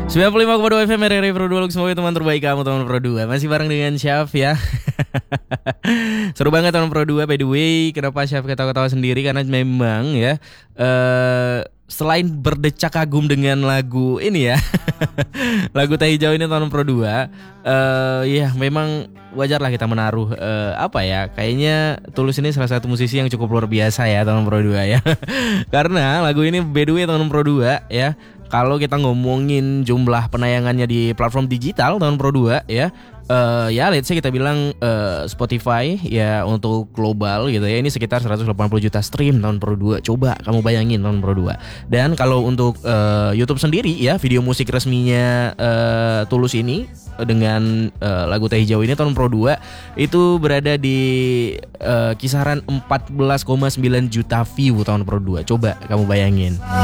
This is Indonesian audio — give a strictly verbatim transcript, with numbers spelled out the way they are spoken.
sembilan puluh lima koma dua F M R R I Pro dua, semoga teman terbaik kamu teman Pro dua. Masih bareng dengan Syaf ya. Seru banget teman Pro dua. By the way, kenapa Syaf ketawa-ketawa sendiri? Karena memang ya uh, selain berdecak kagum dengan lagu ini ya lagu Teh Hijau ini tahun Pro dua, uh, ya memang wajar lah kita menaruh uh, apa ya, kayaknya Tulus ini salah satu musisi yang cukup luar biasa ya tahun Pro dua ya. Karena lagu ini by the way tahun Pro dua ya, kalau kita ngomongin jumlah penayangannya di platform digital tahun Pro dua ya, Uh, ya let's say kita bilang uh, Spotify ya untuk global gitu ya, ini sekitar seratus delapan puluh juta stream tahun Pro dua. Coba kamu bayangin tahun Pro dua. Dan kalau untuk uh, YouTube sendiri ya, video musik resminya uh, Tulus ini dengan uh, lagu Teh Hijau ini tahun Pro dua itu berada di uh, kisaran empat belas koma sembilan juta view tahun Pro dua. Coba kamu bayangin.